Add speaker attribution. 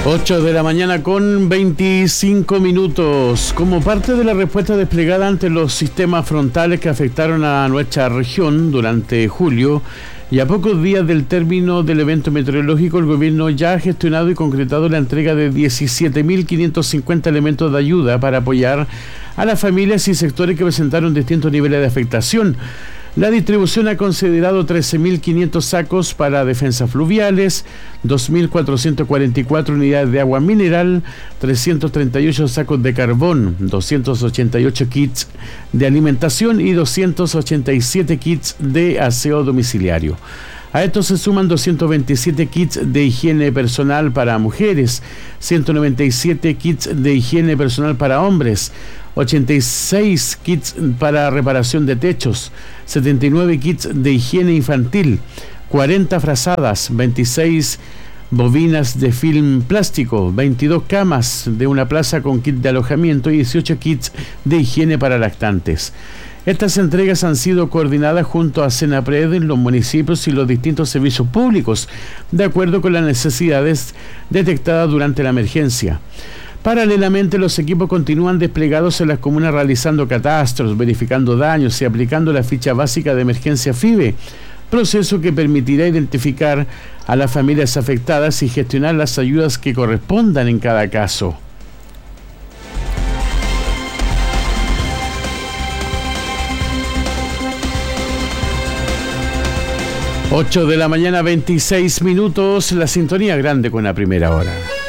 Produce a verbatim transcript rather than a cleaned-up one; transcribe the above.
Speaker 1: ocho de la mañana con veinticinco minutos. Como parte de la respuesta desplegada ante los sistemas frontales que afectaron a nuestra región durante julio y a pocos días del término del evento meteorológico, el gobierno ya ha gestionado y concretado la entrega de diecisiete mil quinientos cincuenta elementos de ayuda para apoyar a las familias y sectores que presentaron distintos niveles de afectación. La distribución ha considerado trece mil quinientos sacos para defensas fluviales, dos mil cuatrocientas cuarenta y cuatro unidades de agua mineral, trescientos treinta y ocho sacos de carbón, doscientos ochenta y ocho kits de alimentación y doscientos ochenta y siete kits de aseo domiciliario. A esto se suman doscientos veintisiete kits de higiene personal para mujeres, ciento noventa y siete kits de higiene personal para hombres, ochenta y seis kits para reparación de techos, setenta y nueve kits de higiene infantil, cuarenta frazadas, veintiséis bobinas de film plástico, veintidós camas de una plaza con kit de alojamiento y dieciocho kits de higiene para lactantes. Estas entregas han sido coordinadas junto a Senapred en los municipios y los distintos servicios públicos, de acuerdo con las necesidades detectadas durante la emergencia. Paralelamente, los equipos continúan desplegados en las comunas realizando catastros, verificando daños y aplicando la ficha básica de emergencia FIBE, proceso que permitirá identificar a las familias afectadas y gestionar las ayudas que correspondan en cada caso. ocho de la mañana, veintiséis minutos, la sintonía grande con la primera hora.